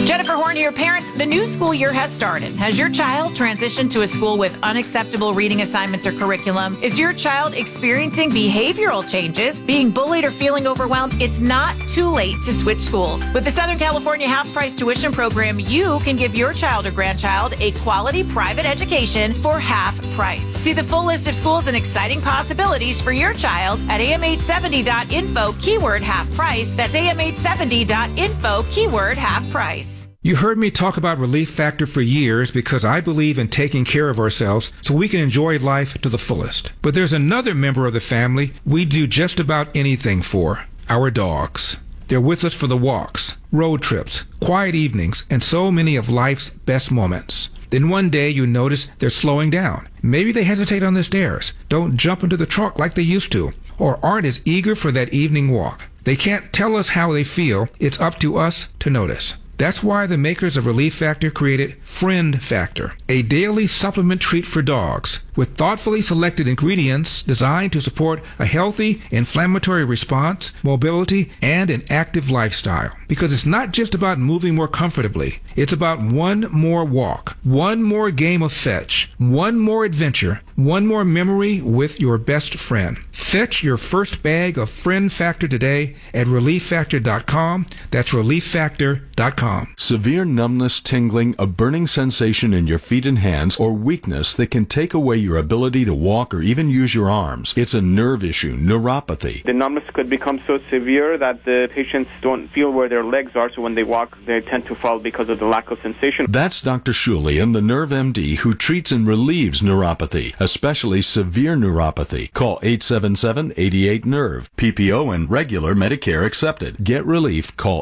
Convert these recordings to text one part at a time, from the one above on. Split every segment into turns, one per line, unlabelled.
Jennifer Horn here. Parents, the new school year has started. Has your child transitioned to a school with unacceptable reading assignments or curriculum? Is your child experiencing behavioral changes, being bullied, or feeling overwhelmed? It's not too late to switch schools. With the Southern California half-price tuition program, you can give your child or grandchild a quality private education for half price. See the full list of schools and exciting possibilities for your child at am870.info, keyword half price. That's am870.info, keyword half price.
You heard me talk about Relief Factor for years because I believe in taking care of ourselves so we can enjoy life to the fullest. But there's another member of the family we do just about anything for, our dogs. They're with us for the walks, road trips, quiet evenings, and so many of life's best moments. Then one day you notice they're slowing down. Maybe they hesitate on the stairs, don't jump into the trunk like they used to, or aren't as eager for that evening walk. They can't tell us how they feel. It's up to us to notice. That's why the makers of Relief Factor created Friend Factor, a daily supplement treat for dogs with thoughtfully selected ingredients designed to support a healthy inflammatory response, mobility, and an active lifestyle. Because it's not just about moving more comfortably. It's about one more walk, one more game of fetch, one more adventure, one more memory with your best friend. Fetch your first bag of Friend Factor today at ReliefFactor.com. That's ReliefFactor.com.
Severe numbness, tingling, a burning sensation in your feet and hands, or weakness that can take away your ability to walk or even use your arms. It's a nerve issue, neuropathy.
The numbness could become so severe that the patients don't feel where their legs are, so when they walk, they tend to fall because of the lack of sensation.
That's Dr. Shulian, the Nerve MD, who treats and relieves neuropathy, especially severe neuropathy. Call 877-88-NERVE. PPO and regular Medicare accepted. Get relief. Call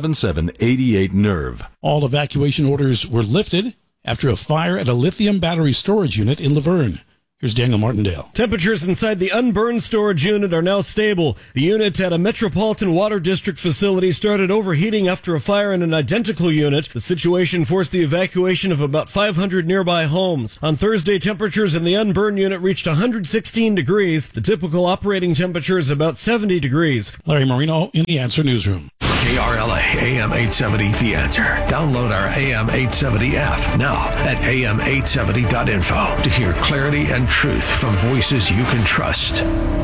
877-88-NERVE.
All evacuation orders were lifted after a fire at a lithium battery storage unit in Laverne. Here's Daniel Martindale.
Temperatures inside the unburned storage unit are now stable. The unit at a Metropolitan Water District facility started overheating after a fire in an identical unit. The situation forced the evacuation of about 500 nearby homes. On Thursday, temperatures in the unburned unit reached 116 degrees. The typical operating temperature is about 70 degrees.
Larry Marino in the Answer Newsroom.
KRLA AM 870 The Answer. Download our AM 870 app now at am870.info to hear clarity and truth from voices you can trust.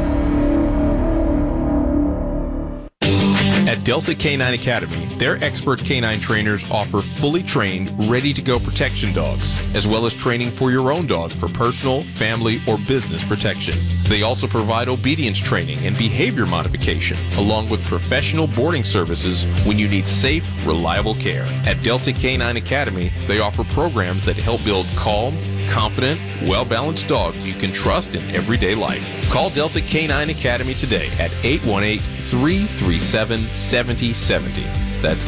At Delta Canine Academy, their expert canine trainers offer fully trained, ready-to-go protection dogs, as well as training for your own dog for personal, family, or business protection. They also provide obedience training and behavior modification, along with professional boarding services when you need safe, reliable care. At Delta Canine Academy, they offer programs that help build calm, confident, well-balanced dogs you can trust in everyday life. Call Delta Canine Academy today at 818-337-7070. That's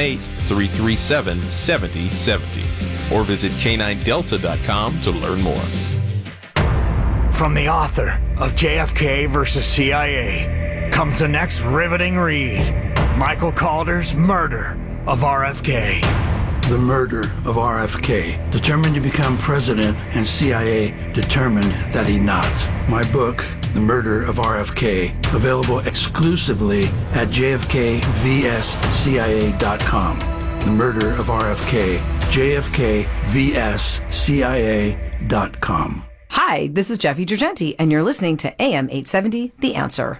818-337-7070. Or visit caninedelta.com to learn more.
From the author of JFK versus CIA comes the next riveting read. Michael Calder's Murder of RFK.
The murder of RFK. Determined to become president, and CIA determined that he not. My book, The Murder of RFK, available exclusively at jfkvscia.com. The Murder of RFK, jfkvscia.com.
Hi, this is Jeffy Girgenti, and you're listening to AM 870, The Answer.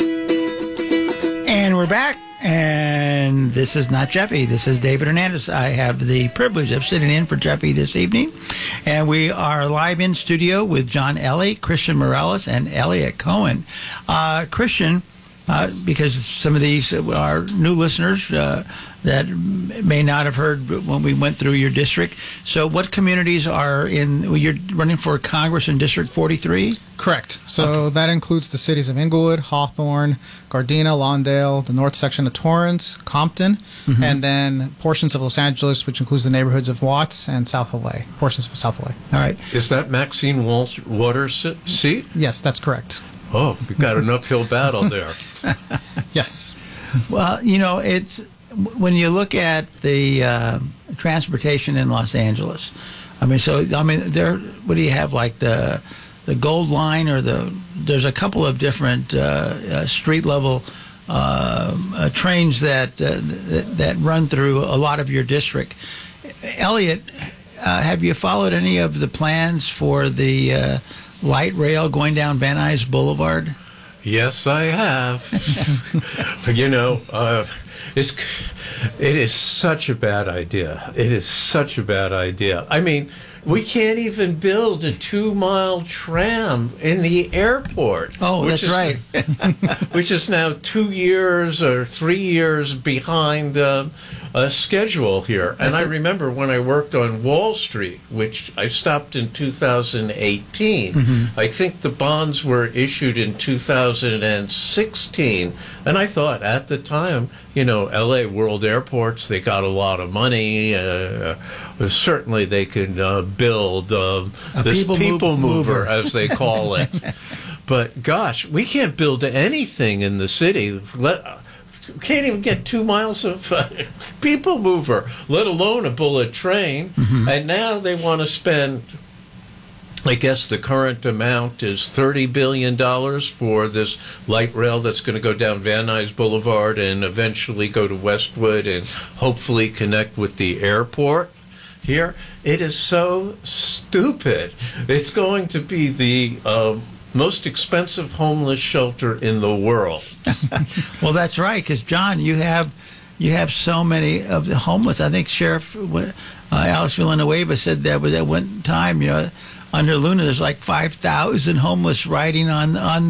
And we're back. And this is not Jeffy. This is David Hernandez. I have the privilege of sitting in for Jeffy this evening. And we are live in studio with John Ellie, Christian Morales, and Elliot Cohen. Christian, because some of these are new listeners that may not have heard when we went through your district. So what communities are in, you're running for Congress in District 43?
Correct. So that includes the cities of Inglewood, Hawthorne, Gardena, Lawndale, the north section of Torrance, Compton, and then portions of Los Angeles, which includes the neighborhoods of Watts and South LA, portions of South LA.
All right.
Is that Maxine Waters' seat?
Yes, that's correct.
Oh, we've got an uphill battle there.
Yes.
Well, you know, it's when you look at the transportation in Los Angeles. I mean, there. What do you have, like the Gold Line, or there's a couple of different street level trains that run through a lot of your district. Elliot, have you followed any of the plans for the light rail going down Van Nuys Boulevard?
Yes, I have. You know, it is such a bad idea. It is such a bad idea. I mean, we can't even build a 2-mile tram in the airport.
Oh, that's right.
Which is now 2 years or 3 years behind schedule here. And I remember when I worked on Wall Street, which I stopped in 2018.
Mm-hmm.
I think the bonds were issued in 2016. And I thought at the time, you know, LA World Airports, they got a lot of money. Certainly they could build this people mover, as they call it. But gosh, we can't build anything in the city. Can't even get 2 miles of people mover, let alone a bullet train.
Mm-hmm.
And now they want to spend, I guess the current amount is $30 billion for this light rail that's going to go down Van Nuys Boulevard and eventually go to Westwood and hopefully connect with the airport here. It is so stupid. It's going to be the most expensive homeless shelter in the world.
Well, that's right, because John, you have so many of the homeless. I think Sheriff Alex Villanueva said that was at one time, you know, under Luna, there's like 5,000 homeless riding on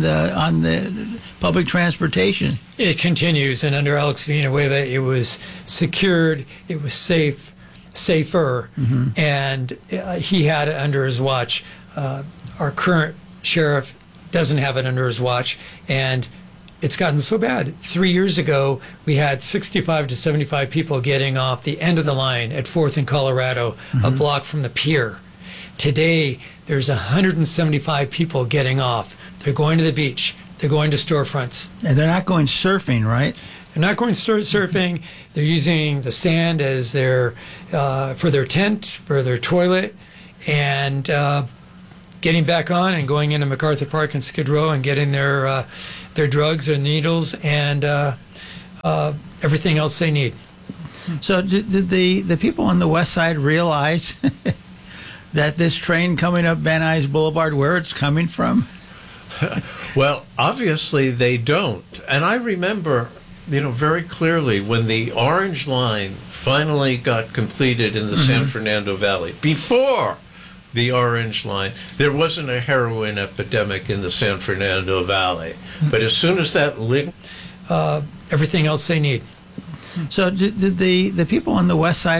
the public transportation.
It continues, and under Alex Villanueva, it was secured, it was safer,
Mm-hmm.
and he had it under his watch. Our current sheriff doesn't have it under his watch, and it's gotten so bad. 3 years ago, we had 65 to 75 people getting off the end of the line at 4th and Colorado,
Mm-hmm.
a block from the pier. Today, there's 175 people getting off. They're going to the beach. They're going to storefronts.
And they're not going surfing, right?
They're not going surfing. They're using the sand as their for their tent, for their toilet, and getting back on and going into MacArthur Park and Skid Row and getting their drugs, their needles, and everything else they need.
So did the people on the west side realize that this train coming up Van Nuys Boulevard, where it's coming from?
Well, obviously they don't. And I remember, you know, very clearly when the Orange Line finally got completed in the San Fernando Valley. Before the Orange Line, there wasn't a heroin epidemic in the San Fernando Valley. But as soon as that
everything else they need.
So did the people on the west side